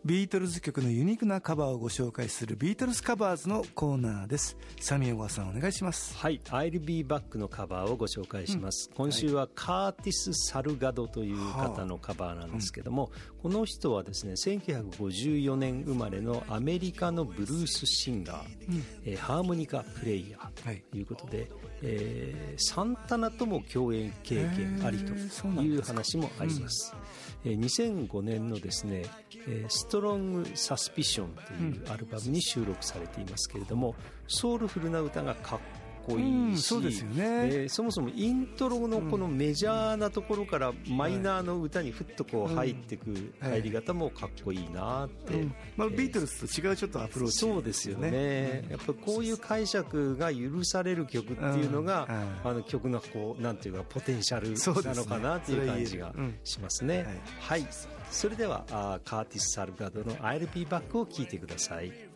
ビートルズ曲のユニークなカバーをご紹介するビートルズカバーズのコーナーです。サミー小川さんお願いします。 はい、I'll Be Back のカバーをご紹介します、今週はカーティス・サルガドという方のカバーなんですけども、この人はですね1954年生まれのアメリカのブルースシンガー、ハーモニカプレイヤーということで、サンタナとも共演経験ありという話もあります。2005年のですねストロングサスピションというアルバムに収録されていますけれども、ソウルフルな歌がかっこいいし、 そうですよね。 そもそもイントロのこのメジャーなところからマイナーの歌にふっとこう入ってく入り方もかっこいいなって、 ビートルズと違うちょっとアプローチ、 そうですよね。やっぱこういう解釈が許される曲っていうのが、曲のこうなんていうかポテンシャルなのかなっていう感じがしますね。はい、それではカーティス・サルガドの I'll Be Back を聴いてください。